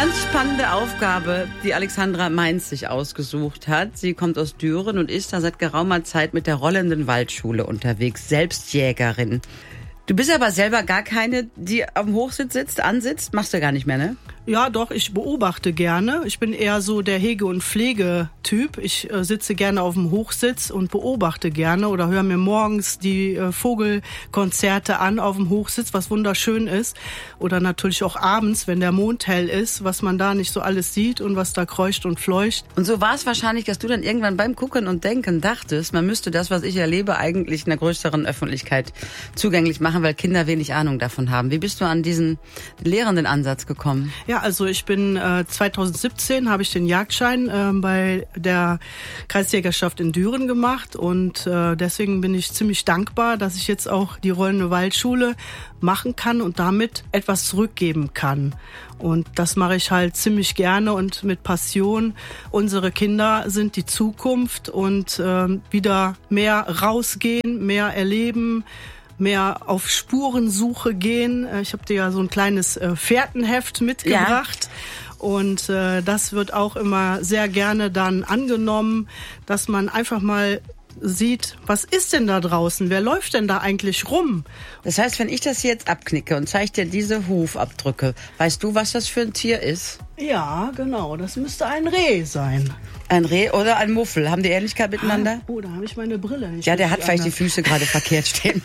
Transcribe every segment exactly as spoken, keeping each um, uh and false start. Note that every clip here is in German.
Ganz spannende Aufgabe, die Alexandra Mainz sich ausgesucht hat. Sie kommt aus Düren und ist da seit geraumer Zeit mit der Rollenden Waldschule unterwegs, Selbstjägerin. Du bist aber selber gar keine, die am Hochsitz sitzt, ansitzt. Machst du gar nicht mehr, ne? Ja, doch, ich beobachte gerne. Ich bin eher so der Hege- und Pflegetyp. Ich äh, sitze gerne auf dem Hochsitz und beobachte gerne oder höre mir morgens die äh, Vogelkonzerte an auf dem Hochsitz, was wunderschön ist. Oder natürlich auch abends, wenn der Mond hell ist, was man da nicht so alles sieht und was da kreucht und fleucht. Und so war es wahrscheinlich, dass du dann irgendwann beim Gucken und Denken dachtest, man müsste das, was ich erlebe, eigentlich einer größeren Öffentlichkeit zugänglich machen, weil Kinder wenig Ahnung davon haben. Wie bist du an diesen lehrenden Ansatz gekommen? Ja, also ich bin äh, zweitausendsiebzehn habe ich den Jagdschein äh, bei der Kreisjägerschaft in Düren gemacht und äh, deswegen bin ich ziemlich dankbar, dass ich jetzt auch die Rollende Waldschule machen kann und damit etwas zurückgeben kann. Und das mache ich halt ziemlich gerne und mit Passion. Unsere Kinder sind die Zukunft und äh, wieder mehr rausgehen, mehr erleben, mehr auf Spurensuche gehen. Ich habe dir ja so ein kleines äh, Fährtenheft mitgebracht. Ja. Und äh, das wird auch immer sehr gerne dann angenommen, dass man einfach mal sieht, was ist denn da draußen? Wer läuft denn da eigentlich rum? Das heißt, wenn ich das jetzt abknicke und zeige dir diese Hufabdrücke, weißt du, was das für ein Tier ist? Ja, genau. Das müsste ein Reh sein. Ein Reh oder ein Muffel. Haben die Ähnlichkeit miteinander? Oh, da habe ich meine Brille nicht. Ja, der hat vielleicht anders. Die Füße gerade verkehrt stehen.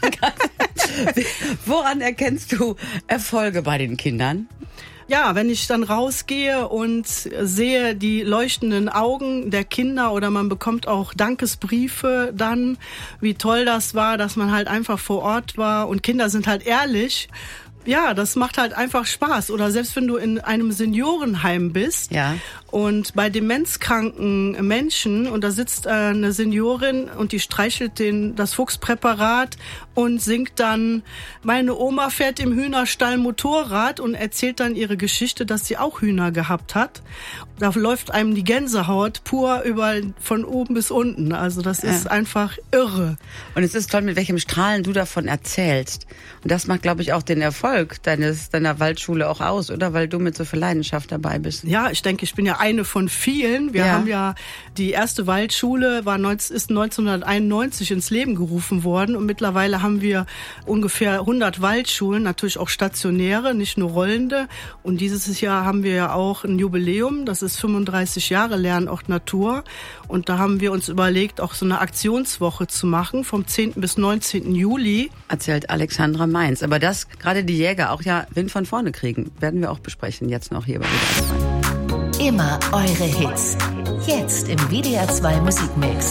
Woran erkennst du Erfolge bei den Kindern? Ja, wenn ich dann rausgehe und sehe die leuchtenden Augen der Kinder oder man bekommt auch Dankesbriefe dann, wie toll das war, dass man halt einfach vor Ort war und Kinder sind halt ehrlich. Ja, das macht halt einfach Spaß. Oder selbst wenn du in einem Seniorenheim bist ja. und bei demenzkranken Menschen und da sitzt eine Seniorin und die streichelt den, das Fuchspräparat und singt dann, meine Oma fährt im Hühnerstall Motorrad und erzählt dann ihre Geschichte, dass sie auch Hühner gehabt hat. Da läuft einem die Gänsehaut pur über von oben bis unten. Also das ist ja. einfach irre. Und es ist toll, mit welchem Strahlen du davon erzählst. Und das macht, glaube ich, auch den Erfolg deines, deiner Waldschule auch aus, oder? Weil du mit so viel Leidenschaft dabei bist. Ja, ich denke, ich bin ja eine von vielen. Wir ja. haben ja, die erste Waldschule war ist neunzehnhunderteinundneunzig ins Leben gerufen worden und mittlerweile haben wir ungefähr hundert Waldschulen, natürlich auch stationäre, nicht nur rollende. Und dieses Jahr haben wir ja auch ein Jubiläum, das ist fünfunddreißig Jahre Lernort Natur. Und da haben wir uns überlegt, auch so eine Aktionswoche zu machen, vom zehnten bis neunzehnten Juli. Erzählt Alexandra Mainz. Aber das, gerade die Jäger auch ja Wind von vorne kriegen, werden wir auch besprechen, jetzt noch hier bei W D R zwei. Immer eure Hits. Jetzt im W D R zwei Musikmix.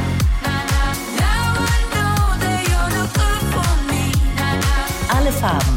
Alle Farben,